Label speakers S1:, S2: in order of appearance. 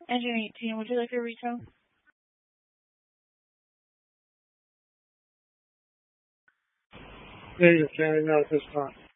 S1: Engine 18, would you like a retail?
S2: Yeah, you're carrying out this time.